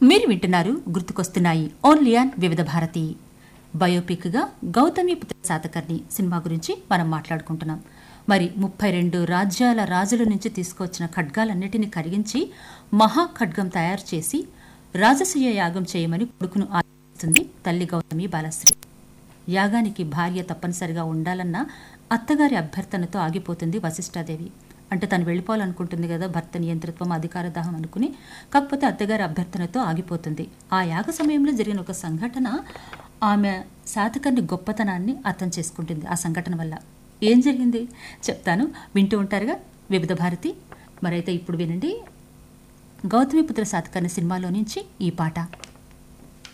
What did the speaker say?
మీరు వింటున్నారు గుర్తుకొస్తున్నాయి ఓన్లీ ఆన్ వివిధ భారతి. బయోపిక్గా గౌతమిపుత్ర శాతకర్ణి సినిమా గురించి మనం మాట్లాడుకుంటున్నాం. మరి 32 రాజ్యాల రాజుల నుంచి తీసుకొచ్చిన ఖడ్గాలన్నిటినీ కరిగించి మహా ఖడ్గం తయారు చేసి రాజసూయ యాగం చేయమని కొడుకును ఆదేశిస్తుంది తల్లి గౌతమి బాలశ్రీ. యాగానికి భార్య తప్పనిసరిగా ఉండాలన్న అత్తగారి అభ్యర్థనతో ఆగిపోతుంది వశిష్ఠాదేవి. అంటే తను వెళ్ళిపోవాలనుకుంటుంది కదా, భర్త నియంతృత్వం అధికార దాహం అనుకుని. కాకపోతే అత్తగారి అభ్యర్థనతో ఆగిపోతుంది. ఆ యాగ సమయంలో జరిగిన ఒక సంఘటన ఆమె శాతకర్ణి గొప్పతనాన్ని అర్థం చేసుకుంటుంది. ఆ సంఘటన వల్ల ఏం జరిగింది చెప్తాను, వింటూ ఉంటారుగా వివిధ భారతి. మరైతే ఇప్పుడు వినండి గౌతమిపుత్ర శాతకర్ణి సినిమాలో నుంచి ఈ పాట.